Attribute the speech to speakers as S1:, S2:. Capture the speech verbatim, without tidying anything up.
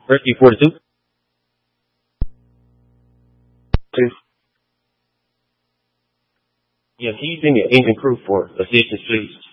S1: Rescue forty-two. Two. Yeah, can you send me an engine crew for assistance, please?